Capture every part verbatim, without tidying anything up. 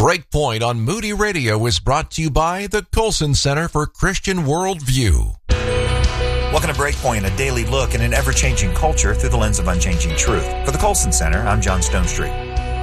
Breakpoint on Moody Radio is brought to you by the Colson Center for Christian Worldview. Welcome to Breakpoint, a daily look at an ever-changing culture through the lens of unchanging truth. For the Colson Center, I'm John Stonestreet.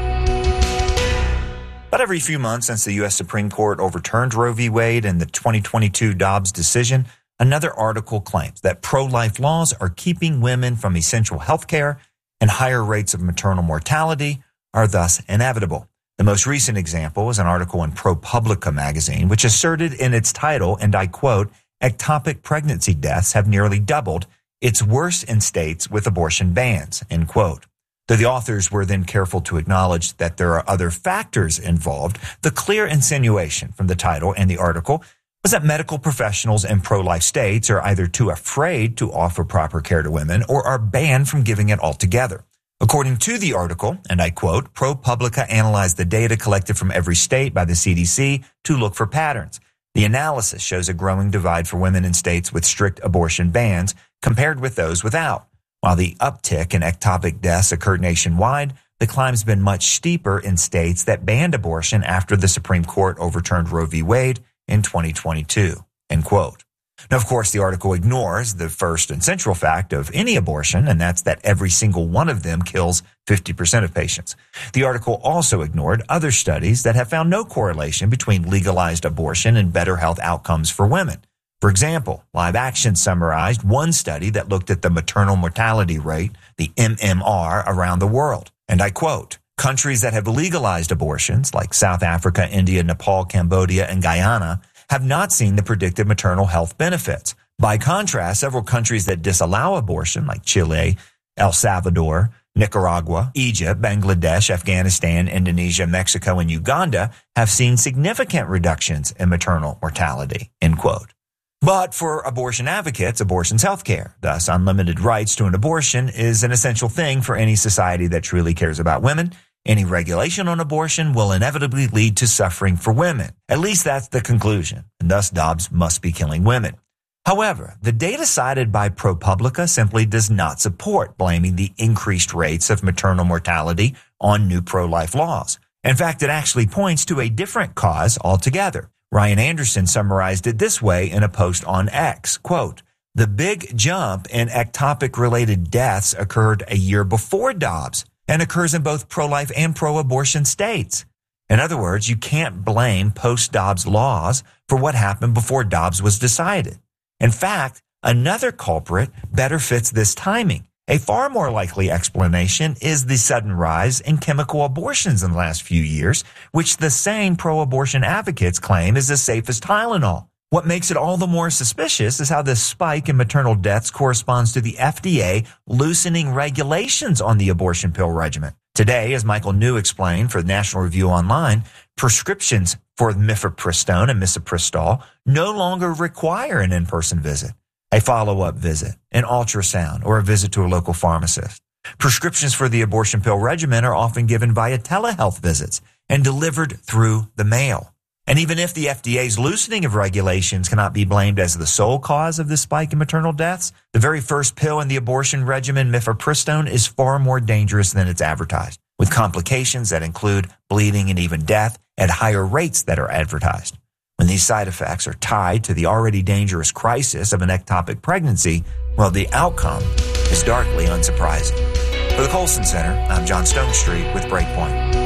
About every few months since the U S Supreme Court overturned Roe v. Wade and the twenty twenty-two Dobbs decision, another article claims that pro-life laws are keeping women from essential health care and higher rates of maternal mortality are thus inevitable. The most recent example is an article in ProPublica magazine, which asserted in its title, and I quote, "Ectopic pregnancy deaths have nearly doubled. It's worse in states with abortion bans," end quote. Though the authors were then careful to acknowledge that there are other factors involved, the clear insinuation from the title and the article was that medical professionals in pro-life states are either too afraid to offer proper care to women or are banned from giving it altogether. According to the article, and I quote, ProPublica analyzed the data collected from every state by the C D C to look for patterns. The analysis shows a growing divide for women in states with strict abortion bans compared with those without. While the uptick in ectopic deaths occurred nationwide, the climb's been much steeper in states that banned abortion after the Supreme Court overturned Roe v. Wade in twenty twenty-two, end quote. Now, of course, the article ignores the first and central fact of any abortion, and that's that every single one of them kills fifty percent of patients. The article also ignored other studies that have found no correlation between legalized abortion and better health outcomes for women. For example, Live Action summarized one study that looked at the maternal mortality rate, the M M R, around the world. And I quote, "Countries that have legalized abortions, like South Africa, India, Nepal, Cambodia, and Guyana, have not seen the predicted maternal health benefits. By contrast, several countries that disallow abortion, like Chile, El Salvador, Nicaragua, Egypt, Bangladesh, Afghanistan, Indonesia, Mexico, and Uganda, have seen significant reductions in maternal mortality," end quote. But for abortion advocates, abortion's health care. Thus, unlimited rights to an abortion is an essential thing for any society that truly cares about women. Any regulation on abortion will inevitably lead to suffering for women. At least that's the conclusion, and thus Dobbs must be killing women. However, the data cited by ProPublica simply does not support blaming the increased rates of maternal mortality on new pro-life laws. In fact, it actually points to a different cause altogether. Ryan Anderson summarized it this way in a post on X, quote, "The big jump in ectopic-related deaths occurred a year before Dobbs and occurs in both pro-life and pro-abortion states. In other words, you can't blame post-Dobbs laws for what happened before Dobbs was decided. In fact, another culprit better fits this timing. A far more likely explanation is the sudden rise in chemical abortions in the last few years, which the same pro-abortion advocates claim is as safe as Tylenol. What makes it all the more suspicious is how this spike in maternal deaths corresponds to the F D A loosening regulations on the abortion pill regimen. Today, as Michael New explained for the National Review Online, prescriptions for mifepristone and misoprostol no longer require an in-person visit, a follow-up visit, an ultrasound, or a visit to a local pharmacist. Prescriptions for the abortion pill regimen are often given via telehealth visits and delivered through the mail. And even if the F D A's loosening of regulations cannot be blamed as the sole cause of this spike in maternal deaths, the very first pill in the abortion regimen, mifepristone, is far more dangerous than it's advertised, with complications that include bleeding and even death at higher rates that are advertised. When these side effects are tied to the already dangerous crisis of an ectopic pregnancy, well, the outcome is darkly unsurprising. For the Colson Center, I'm John Stonestreet with Breakpoint.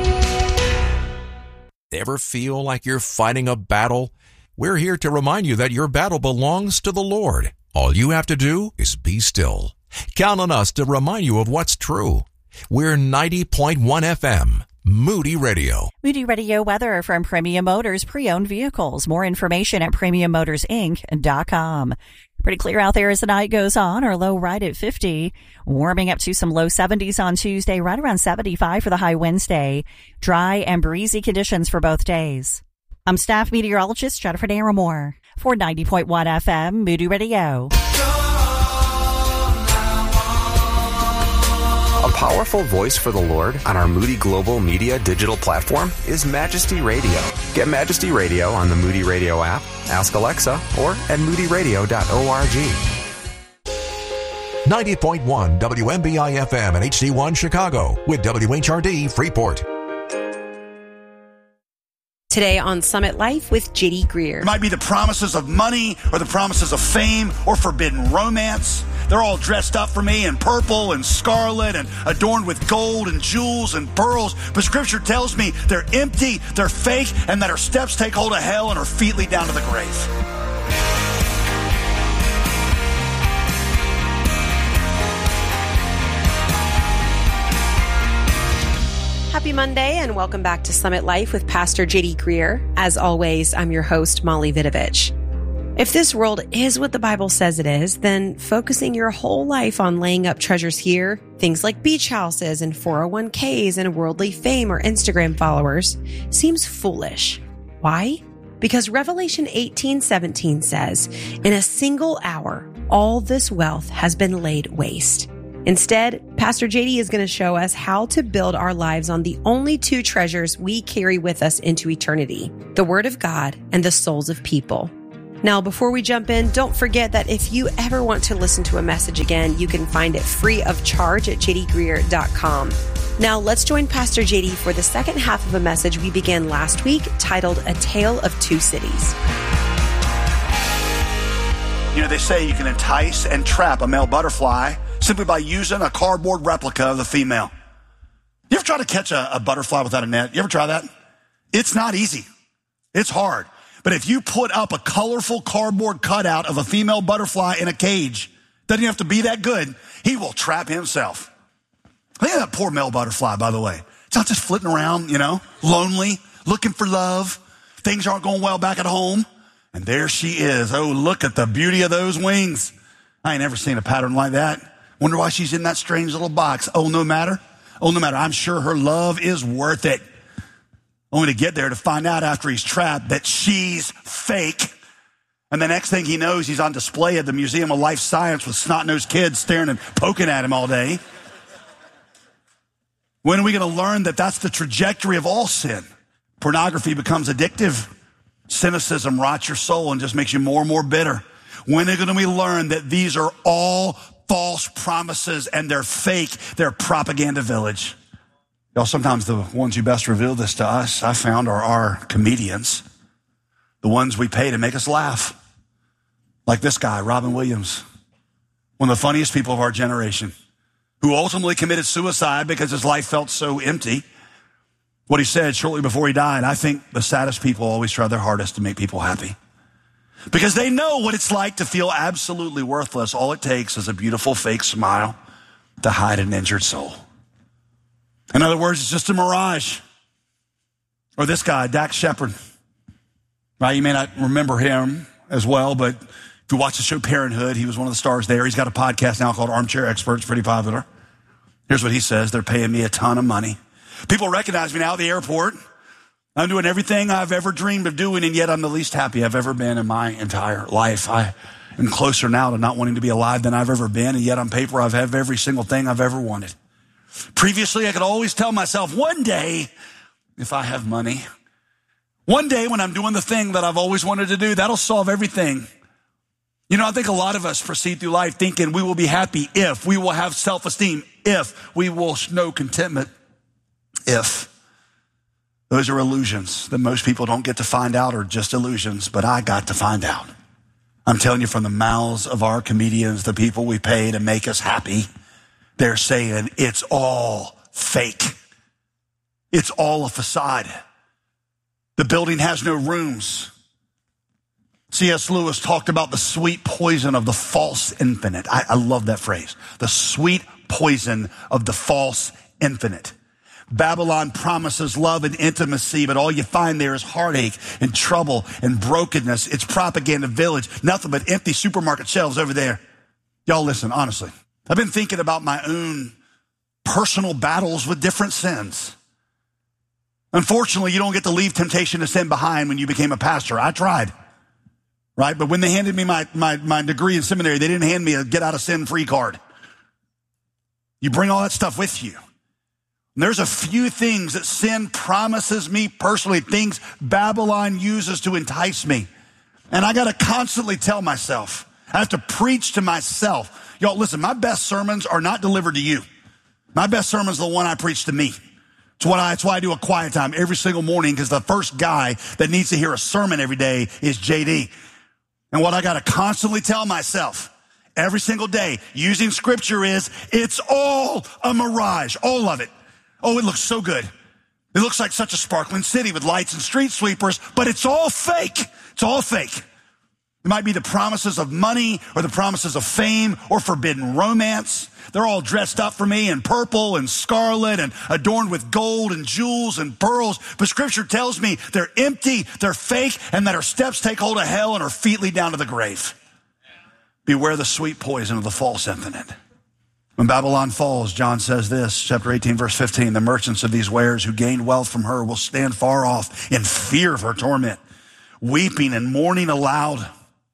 Ever feel like you're fighting a battle? We're here to remind you that your battle belongs to the Lord. All you have to do is be still. Count on us to remind you of what's true. We're ninety point one F M, Moody Radio. Moody Radio weather from Premium Motors Pre-Owned Vehicles. More information at premium motors inc dot com. Pretty clear out there as the night goes on. Our low right at fifty. Warming up to some low seventies on Tuesday, right around seventy-five for the high Wednesday. Dry and breezy conditions for both days. I'm staff meteorologist Jennifer Naramore for ninety point one F M, Moody Radio. A powerful voice for the Lord on our Moody Global Media digital platform is Majesty Radio. Get Majesty Radio on the Moody Radio app, ask Alexa, or at moody radio dot org. ninety point one W M B I F M and H D one Chicago with W H R D Freeport. Today on Summit Life with J D Greer. It might be the promises of money or the promises of fame or forbidden romance. They're all dressed up for me in purple and scarlet and adorned with gold and jewels and pearls. But Scripture tells me they're empty, they're fake, and that our steps take hold of hell and our feet lead down to the grave. Happy Monday and welcome back to Summit Life with Pastor J D Greer. As always, I'm your host, Molly Vidovich. If this world is what the Bible says it is, then focusing your whole life on laying up treasures here, things like beach houses and four oh one k's and worldly fame or Instagram followers, seems foolish. Why? Because Revelation eighteen seventeen says, in a single hour, all this wealth has been laid waste. Instead, Pastor J D is going to show us how to build our lives on the only two treasures we carry with us into eternity, the Word of God and the souls of people. Now, before we jump in, don't forget that if you ever want to listen to a message again, you can find it free of charge at j d greer dot com. Now, let's join Pastor J D for the second half of a message we began last week titled A Tale of Two Cities. You know, they say you can entice and trap a male butterfly simply by using a cardboard replica of the female. You ever try to catch a, a butterfly without a net? You ever try that? It's not easy. It's hard. But if you put up a colorful cardboard cutout of a female butterfly in a cage, doesn't even have to be that good, he will trap himself. Look at that poor male butterfly, by the way. It's not just flitting around, you know, lonely, looking for love. Things aren't going well back at home. And there she is. Oh, look at the beauty of those wings. I ain't never seen a pattern like that. Wonder why she's in that strange little box. Oh, no matter. Oh, no matter. I'm sure her love is worth it. Only to get there to find out after he's trapped that she's fake. And the next thing he knows, he's on display at the Museum of Life Science with snot-nosed kids staring and poking at him all day. When are we going to learn that that's the trajectory of all sin? Pornography becomes addictive. Cynicism rots your soul and just makes you more and more bitter. When are we going to learn that these are all false promises and they're fake? They're propaganda village. Y'all, sometimes the ones who best reveal this to us, I found, are our comedians. The ones we pay to make us laugh. Like this guy, Robin Williams. One of the funniest people of our generation. Who ultimately committed suicide because his life felt so empty. What he said shortly before he died, I think the saddest people always try their hardest to make people happy. Because they know what it's like to feel absolutely worthless. All it takes is a beautiful fake smile to hide an injured soul. In other words, it's just a mirage. Or this guy, Dax Shepard. Right? You may not remember him as well, but if you watch the show Parenthood, he was one of the stars there. He's got a podcast now called Armchair Experts, pretty popular. Here's what he says. They're paying me a ton of money. People recognize me now at the airport. I'm doing everything I've ever dreamed of doing, and yet I'm the least happy I've ever been in my entire life. I am closer now to not wanting to be alive than I've ever been, and yet on paper I've had every single thing I've ever wanted. Previously, I could always tell myself, one day, if I have money, one day when I'm doing the thing that I've always wanted to do, that'll solve everything. You know, I think a lot of us proceed through life thinking we will be happy if, we will have self-esteem if, we will know contentment if. Those are illusions that most people don't get to find out, or just illusions, but I got to find out. I'm telling you, from the mouths of our comedians, the people we pay to make us happy, they're saying it's all fake. It's all a facade. The building has no rooms. C S Lewis talked about the sweet poison of the false infinite. I, I love that phrase. The sweet poison of the false infinite. Babylon promises love and intimacy, but all you find there is heartache and trouble and brokenness. It's propaganda village. Nothing but empty supermarket shelves over there. Y'all listen, honestly. I've been thinking about my own personal battles with different sins. Unfortunately, you don't get to leave temptation to sin behind when you became a pastor. I tried, right? But when they handed me my, my, my degree in seminary, they didn't hand me a get out of sin free card. You bring all that stuff with you. And there's a few things that sin promises me personally, things Babylon uses to entice me. And I got to constantly tell myself, I have to preach to myself. Y'all, listen, my best sermons are not delivered to you. My best sermon is the one I preach to me. It's what I, it's why I do a quiet time every single morning, because the first guy that needs to hear a sermon every day is J D. And what I got to constantly tell myself every single day using scripture is, it's all a mirage, all of it. Oh, it looks so good. It looks like such a sparkling city with lights and street sweepers, but it's all fake. It's all fake. It might be the promises of money or the promises of fame or forbidden romance. They're all dressed up for me in purple and scarlet and adorned with gold and jewels and pearls. But scripture tells me they're empty, they're fake, and that our steps take hold of hell and our feet lead down to the grave. Beware the sweet poison of the false infinite. When Babylon falls, John says this, chapter eighteen, verse fifteen, the merchants of these wares who gained wealth from her will stand far off in fear of her torment, weeping and mourning aloud.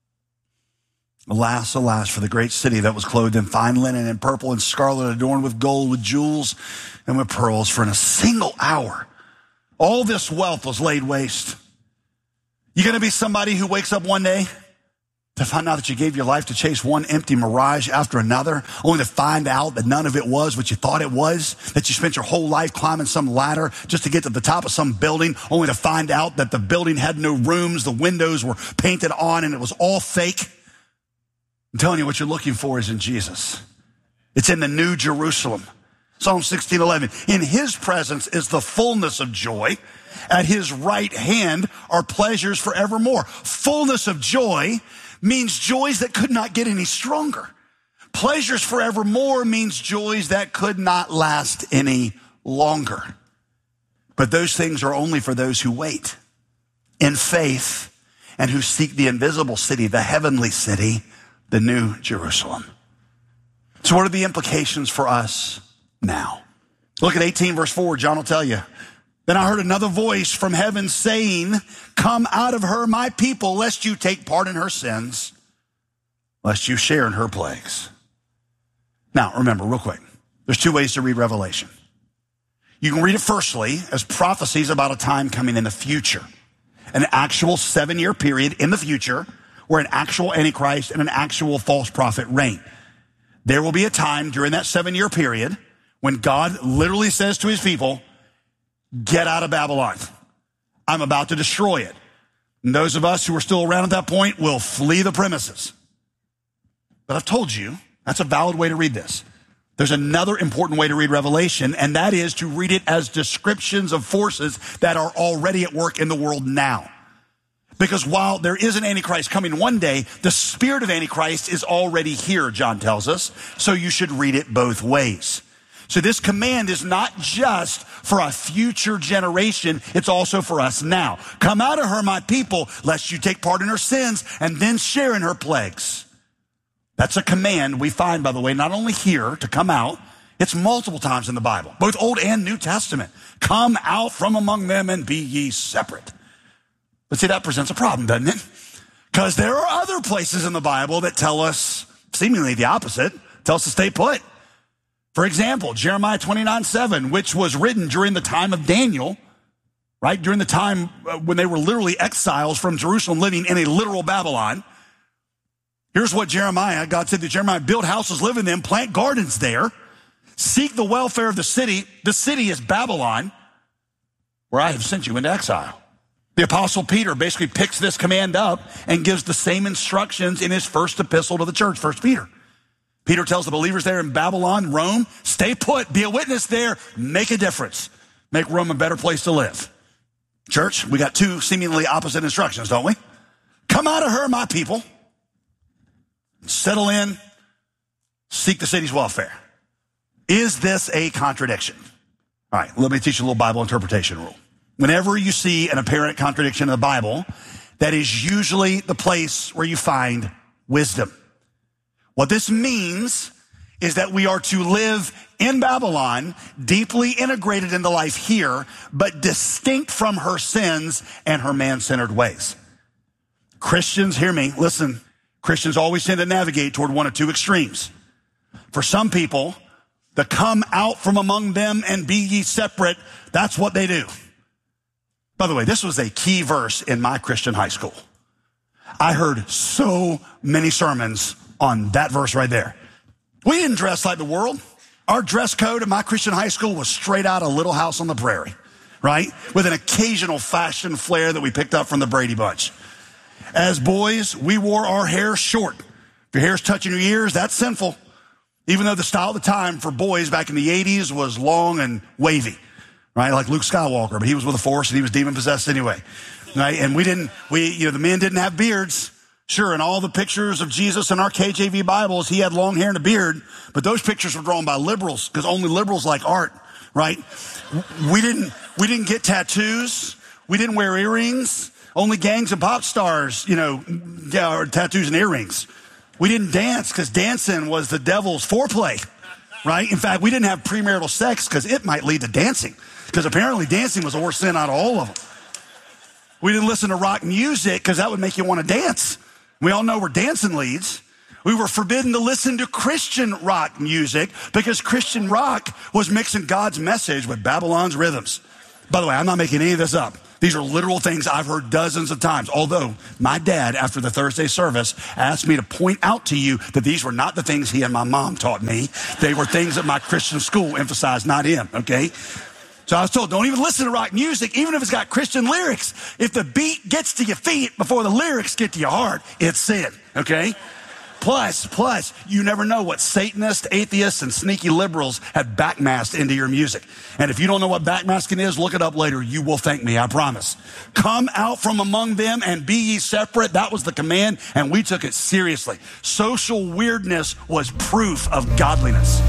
Alas, alas, for the great city that was clothed in fine linen and purple and scarlet, adorned with gold, with jewels, and with pearls. For in a single hour, all this wealth was laid waste. You going to be somebody who wakes up one day to find out that you gave your life to chase one empty mirage after another, only to find out that none of it was what you thought it was, that you spent your whole life climbing some ladder just to get to the top of some building, only to find out that the building had no rooms, the windows were painted on, and it was all fake? I'm telling you, what you're looking for is in Jesus. It's in the New Jerusalem. Psalm sixteen eleven. In his presence is the fullness of joy. At his right hand are pleasures forevermore. Fullness of joy means joys that could not get any stronger. Pleasures forevermore means joys that could not last any longer. But those things are only for those who wait in faith and who seek the invisible city, the heavenly city, the New Jerusalem. So what are the implications for us now? Look at eighteen verse four. John will tell you. Then I heard another voice from heaven saying, come out of her, my people, lest you take part in her sins, lest you share in her plagues. Now, remember, real quick, there's two ways to read Revelation. You can read it firstly as prophecies about a time coming in the future, an actual seven-year period in the future where an actual Antichrist and an actual false prophet reign. There will be a time during that seven-year period when God literally says to his people, get out of Babylon. I'm about to destroy it. And those of us who are still around at that point will flee the premises. But I've told you, that's a valid way to read this. There's another important way to read Revelation, and that is to read it as descriptions of forces that are already at work in the world now. Because while there is an Antichrist coming one day, the spirit of Antichrist is already here, John tells us. So you should read it both ways. So this command is not just for a future generation, it's also for us now. Come out of her, my people, lest you take part in her sins and then share in her plagues. That's a command we find, by the way, not only here to come out, it's multiple times in the Bible, both Old and New Testament. Come out from among them and be ye separate. But see, that presents a problem, doesn't it? Because there are other places in the Bible that tell us seemingly the opposite, tell us to stay put. For example, Jeremiah twenty-nine seven, which was written during the time of Daniel, right? During the time when they were literally exiles from Jerusalem, living in a literal Babylon. Here's what Jeremiah, God said to Jeremiah, build houses, live in them, plant gardens there, seek the welfare of the city. The city is Babylon, where I have sent you into exile. The apostle Peter basically picks this command up and gives the same instructions in his first epistle to the church, First Peter. Peter tells the believers there in Babylon, Rome, stay put, be a witness there, make a difference, make Rome a better place to live. Church, we got two seemingly opposite instructions, don't we? Come out of her, my people. Settle in, seek the city's welfare. Is this a contradiction? All right, let me teach you a little Bible interpretation rule. Whenever you see an apparent contradiction in the Bible, that is usually the place where you find wisdom. What this means is that we are to live in Babylon, deeply integrated into life here, but distinct from her sins and her man-centered ways. Christians, hear me, listen, Christians always tend to navigate toward one of two extremes. For some people, the come out from among them and be ye separate, that's what they do. By the way, this was a key verse in my Christian high school. I heard so many sermons on that verse right there. We didn't dress like the world. Our dress code at my Christian high school was straight out of Little House on the Prairie, right? With an occasional fashion flair that we picked up from the Brady Bunch. As boys, we wore our hair short. If your hair's touching your ears, that's sinful. Even though the style of the time for boys back in the eighties was long and wavy, right? Like Luke Skywalker, but he was with the Force and he was demon possessed anyway, right? And we didn't, we, you know, the men didn't have beards. Sure, in all the pictures of Jesus in our K J V Bibles, he had long hair and a beard, but those pictures were drawn by liberals because only liberals like art, right? We didn't, we didn't get tattoos. We didn't wear earrings. Only gangs and pop stars, you know, yeah, or tattoos and earrings. We didn't dance because dancing was the devil's foreplay, right? In fact, we didn't have premarital sex because it might lead to dancing, because apparently dancing was the worst sin out of all of them. We didn't listen to rock music because that would make you want to dance. We all know where dancing leads. We were forbidden to listen to Christian rock music because Christian rock was mixing God's message with Babylon's rhythms. By the way, I'm not making any of this up. These are literal things I've heard dozens of times. Although my dad, after the Thursday service, asked me to point out to you that these were not the things he and my mom taught me. They were things that my Christian school emphasized, not him, okay? So I was told, don't even listen to rock music, even if it's got Christian lyrics. If the beat gets to your feet before the lyrics get to your heart, it's sin, okay? Plus, plus, you never know what Satanists, atheists, and sneaky liberals have backmasked into your music. And if you don't know what backmasking is, look it up later. You will thank me, I promise. Come out from among them and be ye separate. That was the command, and we took it seriously. Social weirdness was proof of godliness.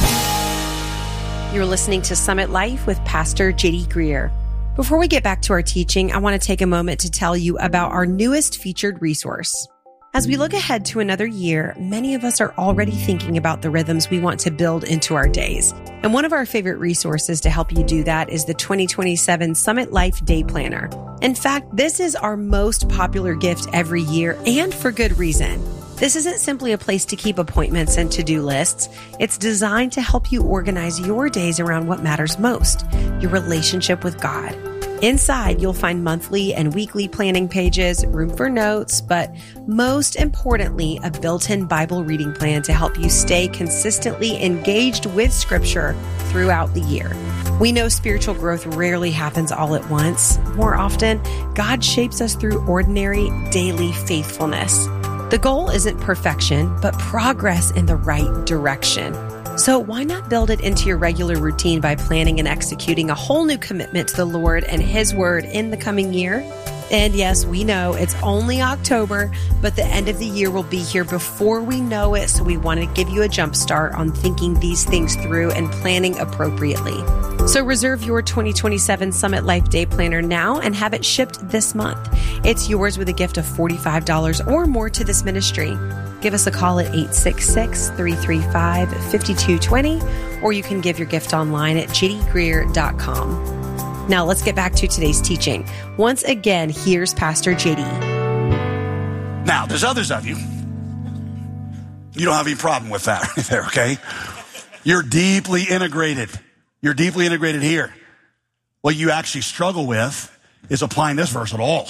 You're listening to Summit Life with Pastor J D Greer. Before we get back to our teaching, I want to take a moment to tell you about our newest featured resource. As we look ahead to another year, many of us are already thinking about the rhythms we want to build into our days. And one of our favorite resources to help you do that is the twenty twenty-seven Summit Life Day Planner. In fact, this is our most popular gift every year, and for good reason. This isn't simply a place to keep appointments and to-do lists. It's designed to help you organize your days around what matters most, your relationship with God. Inside, you'll find monthly and weekly planning pages, room for notes, but most importantly, a built-in Bible reading plan to help you stay consistently engaged with Scripture throughout the year. We know spiritual growth rarely happens all at once. More often, God shapes us through ordinary, daily faithfulness. The goal isn't perfection, but progress in the right direction. So why not build it into your regular routine by planning and executing a whole new commitment to the Lord and His Word in the coming year? And yes, we know it's only October, but the end of the year will be here before we know it. So we want to give you a jump start on thinking these things through and planning appropriately. So reserve your twenty twenty-seven Summit Life Day Planner now and have it shipped this month. It's yours with a gift of forty-five dollars or more to this ministry. Give us a call at eight six six, three three five, five two two zero, or you can give your gift online at j d greer dot com. Now let's get back to today's teaching. Once again, here's Pastor J D. Now, there's others of you. You don't have any problem with that right there, okay? You're deeply integrated. You're deeply integrated here. What you actually struggle with is applying this verse at all.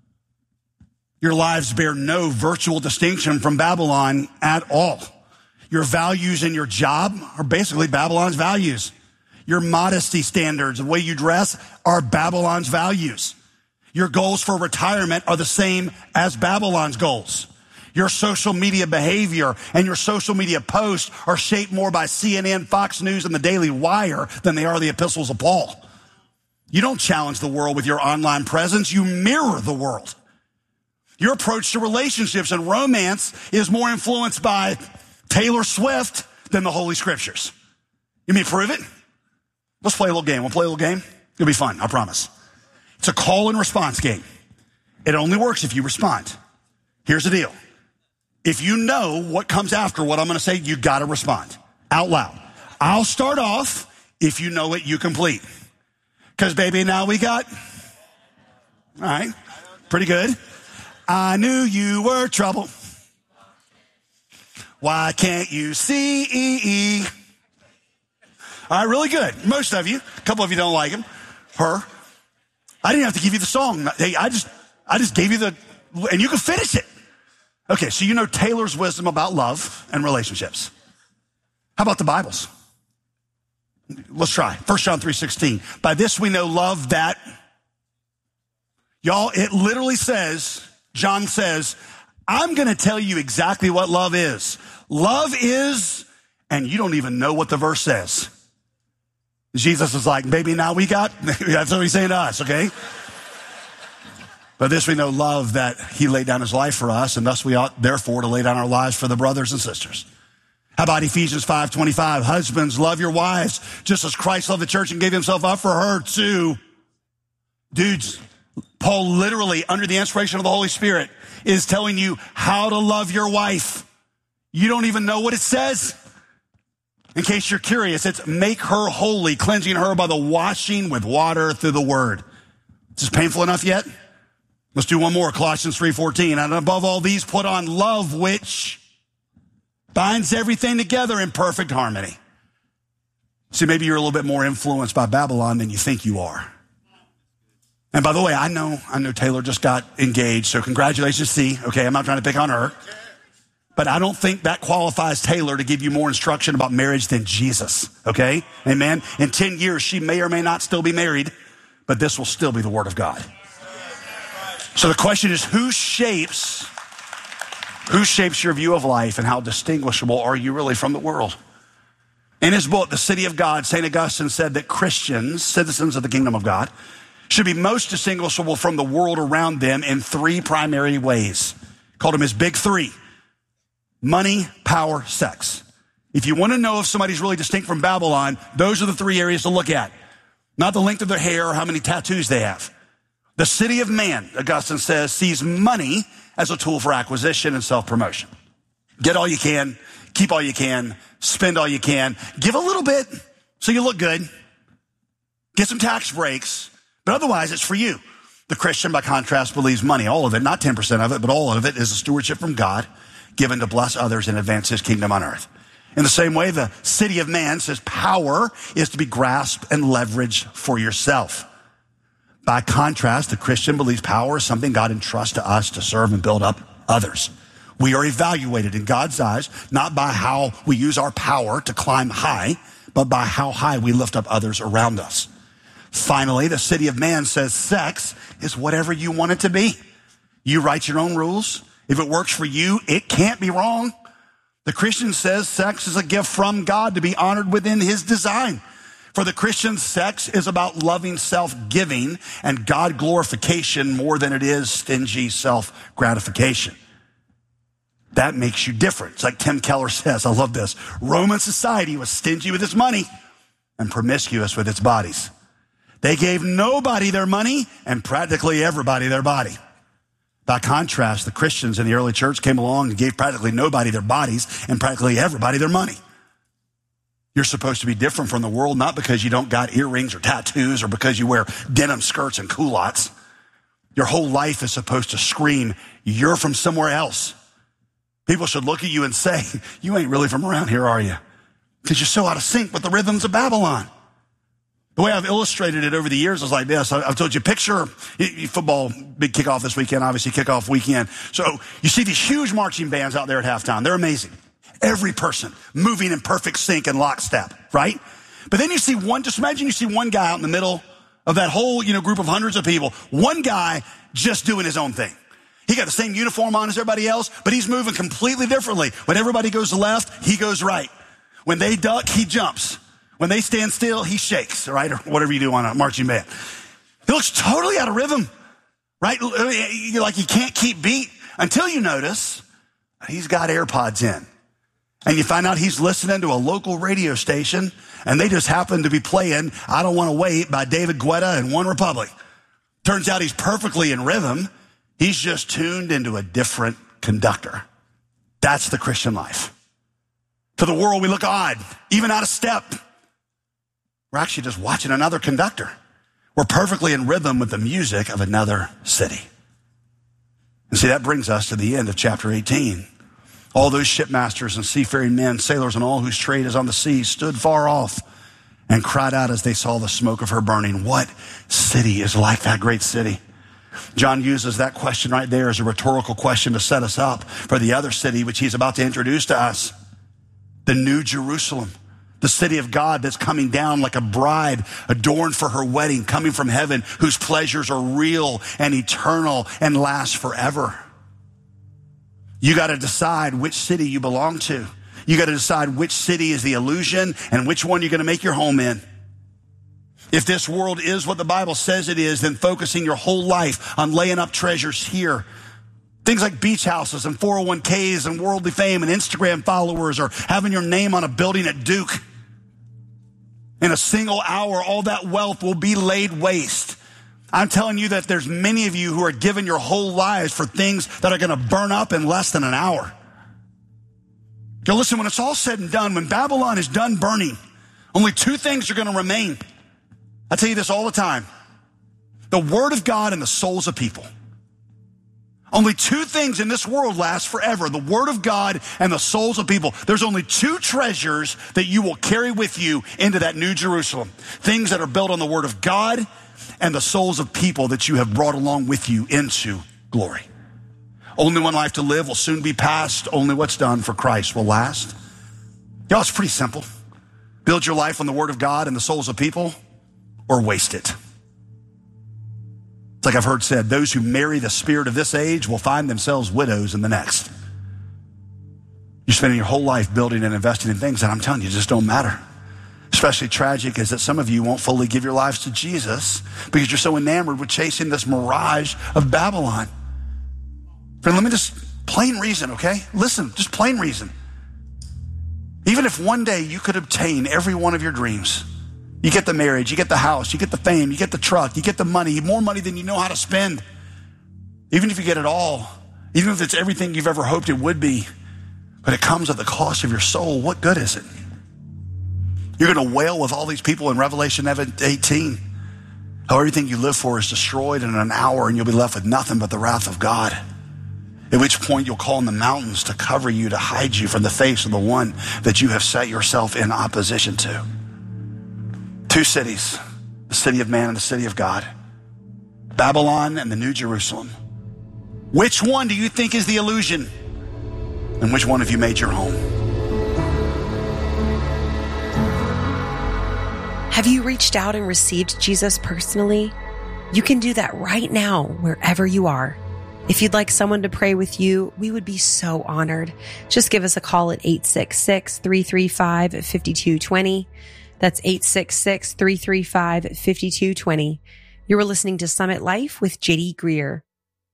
Your lives bear no virtual distinction from Babylon at all. Your values in your job are basically Babylon's values. Your modesty standards, the way you dress, are Babylon's values. Your goals for retirement are the same as Babylon's goals. Your social media behavior and your social media posts are shaped more by C N N, Fox News, and the Daily Wire than they are the epistles of Paul. You don't challenge the world with your online presence. You mirror the world. Your approach to relationships and romance is more influenced by Taylor Swift than the Holy Scriptures. You mean prove it? Let's play a little game. We'll play a little game. It'll be fun, I promise. It's a call and response game. It only works if you respond. Here's the deal. If you know what comes after what I'm going to say, you got to respond out loud. I'll start off. If you know it, you complete. Because, baby, now we got, all right, pretty good. I knew you were trouble. Why can't you see? All right, really good. Most of you, a couple of you don't like him, her. I didn't have to give you the song. Hey, I just, I just gave you the, and you can finish it. Okay, so you know Taylor's wisdom about love and relationships. How about the Bible's? let's try. First John three sixteen. By this we know love that, y'all, it literally says, John says, I'm going to tell you exactly what love is. Love is, and you don't even know what the verse says. Jesus is like, baby, now we got, that's what he's saying to us, okay? By this we know love, that he laid down his life for us, and thus we ought therefore to lay down our lives for the brothers and sisters. How about Ephesians five twenty-five? Husbands, love your wives, just as Christ loved the church and gave himself up for her too. Dudes, Paul literally, under the inspiration of the Holy Spirit, is telling you how to love your wife. You don't even know what it says. In case you're curious, it's make her holy, cleansing her by the washing with water through the word. Is this painful enough yet? Let's do one more, Colossians three fourteen. And above all these, put on love, which binds everything together in perfect harmony. See, maybe you're a little bit more influenced by Babylon than you think you are. And by the way, I know, I know Taylor just got engaged, so congratulations, C. Okay, I'm not trying to pick on her. But I don't think that qualifies Taylor to give you more instruction about marriage than Jesus, okay? Amen? In ten years, she may or may not still be married, but this will still be the word of God. So the question is, who shapes, who shapes your view of life, and how distinguishable are you really from the world? In his book, The City of God, Saint Augustine said that Christians, citizens of the kingdom of God, should be most distinguishable from the world around them in three primary ways. He called them his big three. Money, power, sex. If you want to know if somebody's really distinct from Babylon, those are the three areas to look at. Not the length of their hair or how many tattoos they have. The city of man, Augustine says, sees money as a tool for acquisition and self-promotion. Get all you can, keep all you can, spend all you can, give a little bit so you look good, get some tax breaks, but otherwise it's for you. The Christian, by contrast, believes money, all of it, not ten percent of it, but all of it is a stewardship from God, given to bless others and advance his kingdom on earth. In the same way, the city of man says power is to be grasped and leveraged for yourself. By contrast, the Christian believes power is something God entrusts to us to serve and build up others. We are evaluated in God's eyes, not by how we use our power to climb high, but by how high we lift up others around us. Finally, the city of man says sex is whatever you want it to be. You write your own rules. If it works for you, it can't be wrong. The Christian says sex is a gift from God to be honored within his design. For the Christian, sex is about loving self-giving and God glorification more than it is stingy self-gratification. That makes you different. It's like Tim Keller says, I love this. Roman society was stingy with its money and promiscuous with its bodies. They gave nobody their money and practically everybody their body. By contrast, the Christians in the early church came along and gave practically nobody their bodies and practically everybody their money. You're supposed to be different from the world, not because you don't got earrings or tattoos or because you wear denim skirts and culottes. Your whole life is supposed to scream, you're from somewhere else. People should look at you and say, you ain't really from around here, are you? Because you're so out of sync with the rhythms of Babylon. The way I've illustrated it over the years is like this. I've told you, picture football, big kickoff this weekend, obviously kickoff weekend. So you see these huge marching bands out there at halftime. They're amazing. Every person moving in perfect sync and lockstep, right? But then you see one, just imagine you see one guy out in the middle of that whole, you know, group of hundreds of people. One guy just doing his own thing. He got the same uniform on as everybody else, but he's moving completely differently. When everybody goes left, he goes right. When they duck, he jumps. When they stand still, he shakes, right? Or whatever you do on a marching band. He looks totally out of rhythm, right? Like he can't keep beat until you notice he's got AirPods in. And you find out he's listening to a local radio station and they just happen to be playing I Don't Want to Wait by David Guetta and One Republic. Turns out he's perfectly in rhythm. He's just tuned into a different conductor. That's the Christian life. To the world, we look odd, even out of step. We're actually just watching another conductor. We're perfectly in rhythm with the music of another city. And see, that brings us to the end of chapter eighteen. All those shipmasters and seafaring men, sailors, and all whose trade is on the sea stood far off and cried out as they saw the smoke of her burning, what city is like that great city? John uses that question right there as a rhetorical question to set us up for the other city, which he's about to introduce to us. The New Jerusalem, The city of God that's coming down like a bride adorned for her wedding, coming from heaven, whose pleasures are real and eternal and last forever. You got to decide which city you belong to. You got to decide which city is the illusion and which one you're going to make your home in. If this world is what the Bible says it is, then focusing your whole life on laying up treasures here. Things like beach houses and four oh one k's and worldly fame and Instagram followers, or having your name on a building at Duke. In a single hour, all that wealth will be laid waste. I'm telling you that there's many of you who are giving your whole lives for things that are going to burn up in less than an hour. Yo, listen, when it's all said and done, when Babylon is done burning, only two things are going to remain. I tell you this all the time. The word of God and the souls of people. Only two things in this world last forever. The word of God and the souls of people. There's only two treasures that you will carry with you into that new Jerusalem. Things that are built on the word of God and the souls of people that you have brought along with you into glory. Only one life to live will soon be past. Only what's done for Christ will last. Y'all, it's pretty simple. Build your life on the word of God and the souls of people, or waste it. It's like I've heard said, those who marry the spirit of this age will find themselves widows in the next. You're spending your whole life building and investing in things that I'm telling you just don't matter. Especially tragic is that some of you won't fully give your lives to Jesus because you're so enamored with chasing this mirage of Babylon. Friend, let me just, plain reason, okay? Listen, just plain reason. Even if one day you could obtain every one of your dreams, you get the marriage, you get the house, you get the fame, you get the truck, you get the money, more money than you know how to spend. Even if you get it all, even if it's everything you've ever hoped it would be, but it comes at the cost of your soul, what good is it? You're going to wail with all these people in Revelation eighteen, how everything you live for is destroyed in an hour and you'll be left with nothing but the wrath of God. At which point you'll call on the mountains to cover you, to hide you from the face of the one that you have set yourself in opposition to. Two cities, the city of man and the city of God. Babylon and the New Jerusalem. Which one do you think is the illusion? And which one have you made your home? Have you reached out and received Jesus personally? You can do that right now, wherever you are. If you'd like someone to pray with you, we would be so honored. Just give us a call at eight six six, three three five, five two two zero. That's eight six six, three three five, five two two zero. You are listening to Summit Life with J D Greer.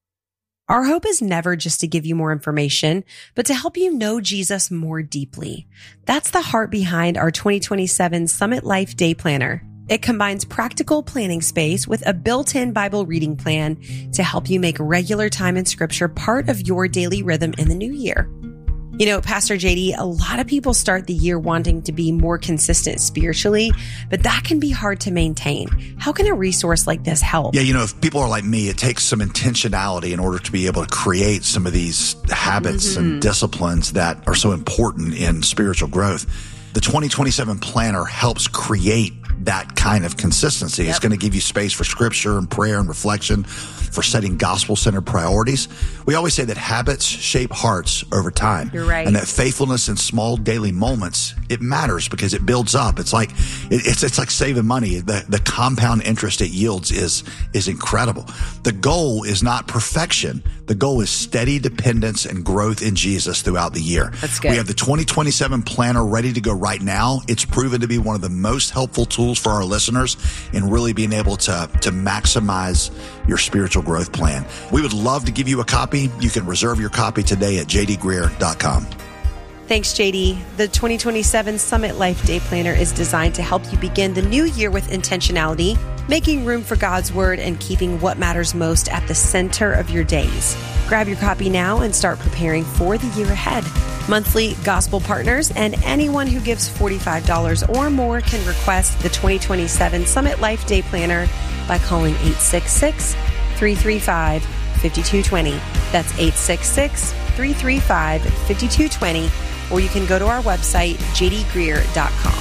Our hope is never just to give you more information, but to help you know Jesus more deeply. That's the heart behind our twenty twenty-seven Summit Life Day Planner. It combines practical planning space with a built-in Bible reading plan to help you make regular time in Scripture part of your daily rhythm in the new year. You know, Pastor J D, a lot of people start the year wanting to be more consistent spiritually, but that can be hard to maintain. How can a resource like this help? Yeah, you know, if people are like me, it takes some intentionality in order to be able to create some of these habits mm-hmm. and disciplines that are so important in spiritual growth. The twenty twenty-seven planner helps create that kind of consistency. Yep. It's going to give you space for scripture and prayer and reflection, for setting gospel-centered priorities. We always say that habits shape hearts over time. You're right. And that faithfulness in small daily moments, it matters because it builds up. It's like it, it's it's like saving money. The the compound interest it yields is is incredible. The goal is not perfection. The goal is steady dependence and growth in Jesus throughout the year. That's good. We have the twenty twenty-seven planner ready to go right now. It's proven to be one of the most helpful tools for our listeners in really being able to, to maximize your spiritual growth plan. We would love to give you a copy. You can reserve your copy today at j d greer dot com. Thanks, J D. The twenty twenty-seven Summit Life Day Planner is designed to help you begin the new year with intentionality, making room for God's Word, and keeping what matters most at the center of your days. Grab your copy now and start preparing for the year ahead. Monthly gospel partners and anyone who gives forty-five dollars or more can request the twenty twenty-seven Summit Life Day Planner by calling eight six six, three three five, five two two zero. That's eight six six, three three five, five two two zero. Or you can go to our website, j d greer dot com.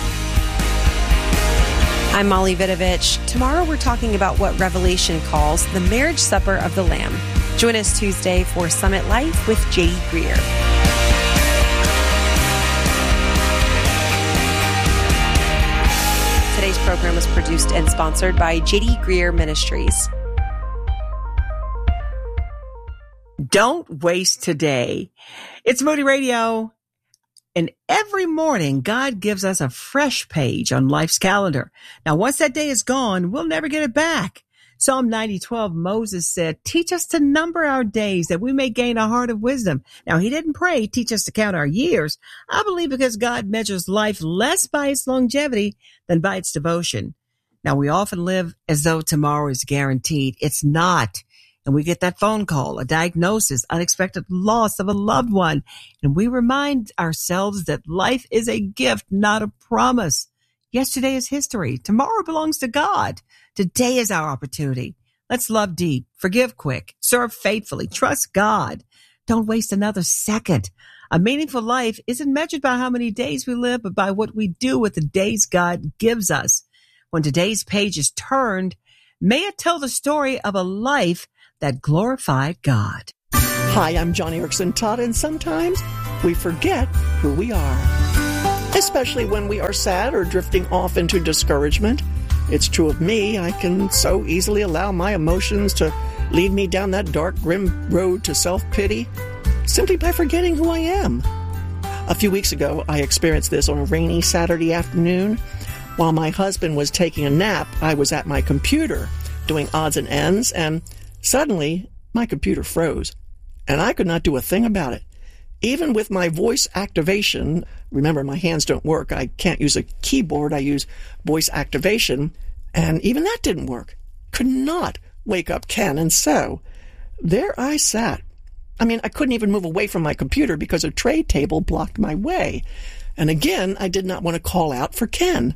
I'm Molly Vidovich. Tomorrow we're talking about what Revelation calls the marriage supper of the Lamb. Join us Tuesday for Summit Life with J D Greer. Today's program was produced and sponsored by J D Greer Ministries. Don't waste today. It's Moody Radio. And every morning, God gives us a fresh page on life's calendar. Now, once that day is gone, we'll never get it back. Psalm ninety twelve, Moses said, teach us to number our days that we may gain a heart of wisdom. Now, he didn't pray, teach us to count our years. I believe because God measures life less by its longevity than by its devotion. Now, we often live as though tomorrow is guaranteed. It's not. And we get that phone call, a diagnosis, unexpected loss of a loved one. And we remind ourselves that life is a gift, not a promise. Yesterday is history. Tomorrow belongs to God. Today is our opportunity. Let's love deep, forgive quick, serve faithfully, trust God. Don't waste another second. A meaningful life isn't measured by how many days we live, but by what we do with the days God gives us. When today's page is turned, may it tell the story of a life that glorified God. Hi, I'm Johnny Erickson Todd, and sometimes we forget who we are, especially when we are sad or drifting off into discouragement. It's true of me. I can so easily allow my emotions to lead me down that dark, grim road to self-pity simply by forgetting who I am. A few weeks ago, I experienced this on a rainy Saturday afternoon. While my husband was taking a nap, I was at my computer doing odds and ends, and suddenly my computer froze, and I could not do a thing about it. Even with my voice activation, remember my hands don't work, I can't use a keyboard, I use voice activation, and even that didn't work. Could not wake up Ken, and so there I sat. I mean, I couldn't even move away from my computer because a tray table blocked my way. And again, I did not want to call out for Ken.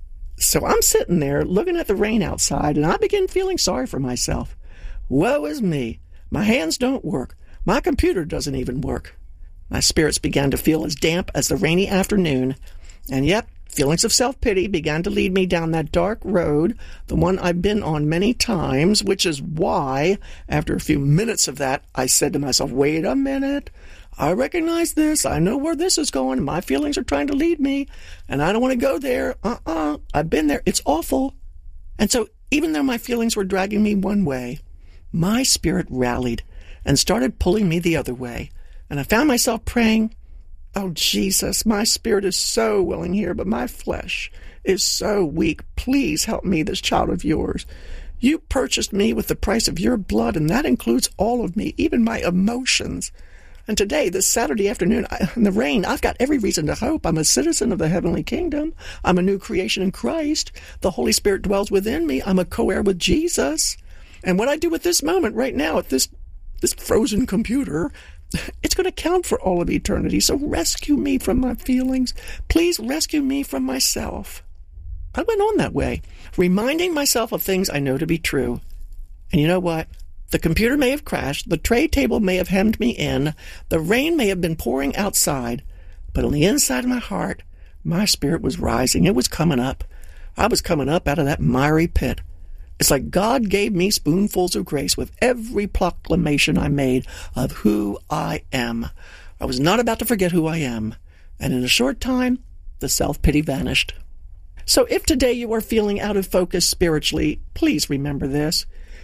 So I'm sitting there looking at the rain outside, and I begin feeling sorry for myself. Woe is me. My hands don't work. My computer doesn't even work. My spirits began to feel as damp as the rainy afternoon, and yet feelings of self-pity began to lead me down that dark road, the one I've been on many times, which is why, after a few minutes of that, I said to myself, wait a minute. I recognize this. I know where this is going. My feelings are trying to lead me, and I don't want to go there. Uh-uh. I've been there. It's awful. And so even though my feelings were dragging me one way, my spirit rallied and started pulling me the other way. And I found myself praying, oh, Jesus, my spirit is so willing here, but my flesh is so weak. Please help me, this child of yours. You purchased me with the price of your blood, and that includes all of me, even my emotions. And today, this Saturday afternoon, I, in the rain, I've got every reason to hope. I'm a citizen of the heavenly kingdom. I'm a new creation in Christ. The Holy Spirit dwells within me. I'm a co-heir with Jesus. And what I do with this moment right now at this this frozen computer, it's going to count for all of eternity. So rescue me from my feelings. Please rescue me from myself. I went on that way, reminding myself of things I know to be true. And you know what? The computer may have crashed, the tray table may have hemmed me in, the rain may have been pouring outside, but on the inside of my heart, my spirit was rising. It was coming up. I was coming up out of that miry pit. It's like God gave me spoonfuls of grace with every proclamation I made of who I am. I was not about to forget who I am, and in a short time, the self-pity vanished. So if today you are feeling out of focus spiritually, please remember this.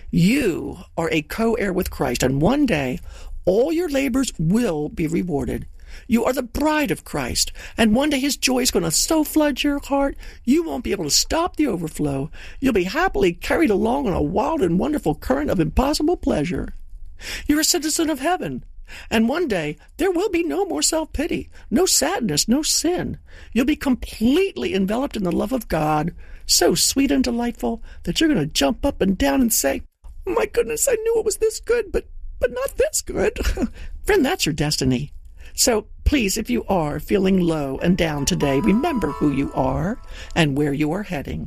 You are a co-heir with Christ, and one day, all your labors will be rewarded. You are the bride of Christ, and one day his joy is going to so flood your heart, you won't be able to stop the overflow. You'll be happily carried along on a wild and wonderful current of impossible pleasure. You're a citizen of heaven, and one day there will be no more self-pity, no sadness, no sin. You'll be completely enveloped in the love of God, so sweet and delightful that you're going to jump up and down and say, my goodness, I knew it was this good, but, but not this good. Friend, that's your destiny. So please, if you are feeling low and down today, remember who you are and where you are heading.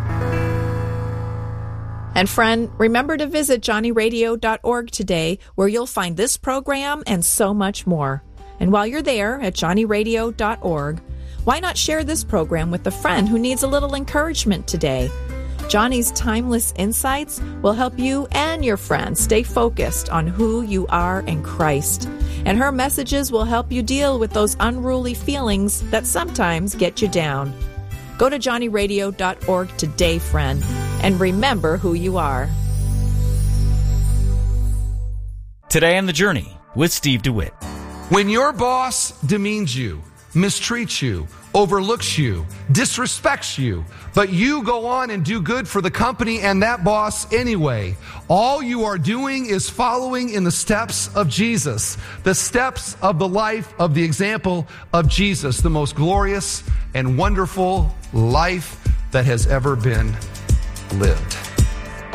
And friend, remember to visit johnny radio dot org today, where you'll find this program and so much more. And while you're there at johnny radio dot org, why not share this program with a friend who needs a little encouragement today? Johnny's timeless insights will help you and your friends stay focused on who you are in Christ. And her messages will help you deal with those unruly feelings that sometimes get you down. Go to johnny radio dot org today, friend, and remember who you are. Today on The Journey with Steve DeWitt. When your boss demeans you, mistreats you, overlooks you, disrespects you, but you go on and do good for the company and that boss anyway, all you are doing is following in the steps of Jesus, the steps of the life of the example of Jesus, the most glorious and wonderful life that has ever been lived.